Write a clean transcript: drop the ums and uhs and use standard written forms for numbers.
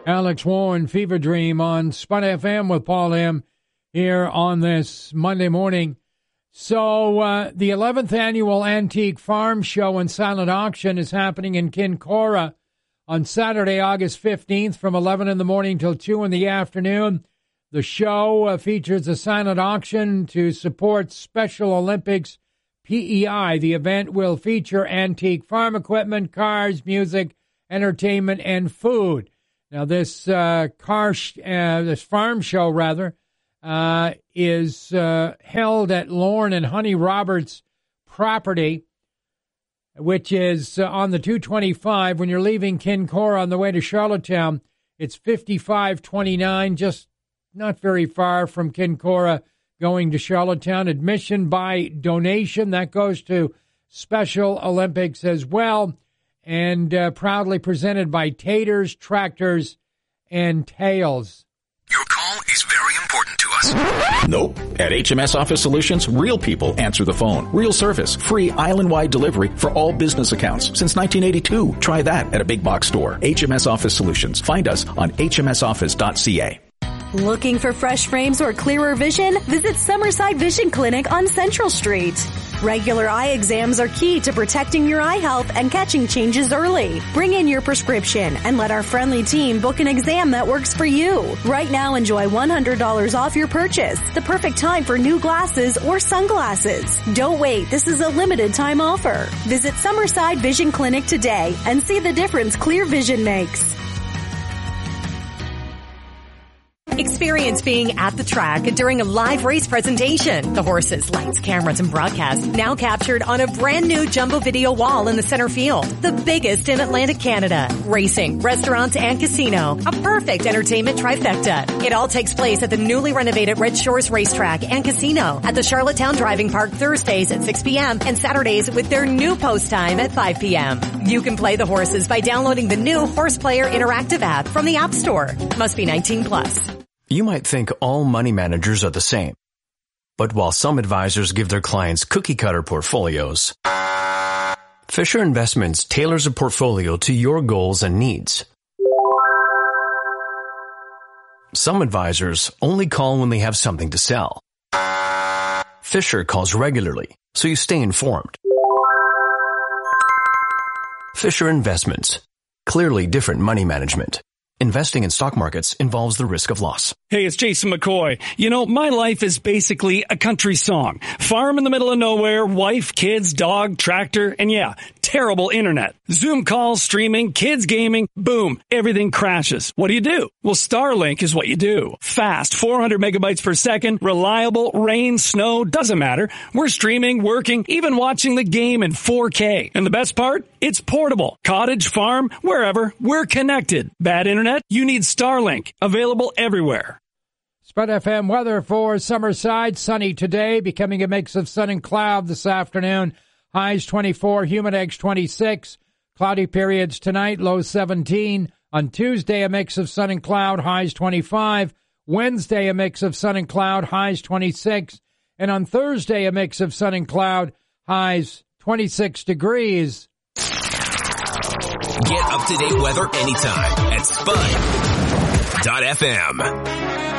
Alex Warren, Fever Dream on Spud FM with Paul M. here on this Monday morning. So the 11th Annual Antique Farm Show and Silent Auction is happening in Kincora on Saturday, August 15th from 11 in the morning till 2 in the afternoon. The show features a silent auction to support Special Olympics PEI. The event will feature antique farm equipment, cars, music, entertainment, and food. Now, this farm show is held at Lorne and Honey Roberts property, which is on the 225. When you're leaving Kincora on the way to Charlottetown, it's 5529, just not very far from Kincora going to Charlottetown. Admission by donation. That goes to Special Olympics as well. And proudly presented by Taters, Tractors, and Tails. Your call is very important to us. Nope. At HMS Office Solutions, real people answer the phone. Real service. Free island-wide delivery for all business accounts. Since 1982. Try that at a big box store. HMS Office Solutions. Find us on hmsoffice.ca. Looking for fresh frames or clearer vision? Visit Summerside Vision Clinic on Central Street. Regular eye exams are key to protecting your eye health and catching changes early. Bring in your prescription and let our friendly team book an exam that works for you. Right now, enjoy $100 off your purchase. The perfect time for new glasses or sunglasses. Don't wait. This is a limited time offer. Visit Summerside Vision Clinic today and see the difference clear vision makes. Experience being at the track during a live race presentation. The horses, lights, cameras, and broadcast now captured on a brand new jumbo video wall in the center field. The biggest in Atlantic Canada. Racing, restaurants, and casino. A perfect entertainment trifecta. It all takes place at the newly renovated Red Shores Racetrack and Casino at the Charlottetown Driving Park Thursdays at 6 p.m. and Saturdays with their new post time at 5 p.m. You can play the horses by downloading the new Horse Player Interactive app from the App Store. Must be 18 plus. You might think all money managers are the same. But while some advisors give their clients cookie-cutter portfolios, Fisher Investments tailors a portfolio to your goals and needs. Some advisors only call when they have something to sell. Fisher calls regularly, so you stay informed. Fisher Investments. Clearly different money management. Investing in stock markets involves the risk of loss. Hey, it's Jason McCoy. You know, my life is basically a country song. Farm in the middle of nowhere, wife, kids, dog, tractor, and yeah, terrible internet. Zoom calls, streaming, kids gaming, boom, everything crashes. What do? Well, Starlink is what you do. Fast, 400 megabytes per second, reliable, rain, snow, doesn't matter. We're streaming, working, even watching the game in 4K. And the best part? It's portable. Cottage, farm, wherever, we're connected. Bad internet? You need Starlink. Available everywhere. Spud FM weather for Summerside. Sunny today, becoming a mix of sun and cloud this afternoon. Highs 24, humidex 26. Cloudy periods tonight, low 17. On Tuesday, a mix of sun and cloud, highs 25. Wednesday, a mix of sun and cloud, highs 26. And on Thursday, a mix of sun and cloud, highs 26 degrees. Get up-to-date weather anytime at Spud.fm.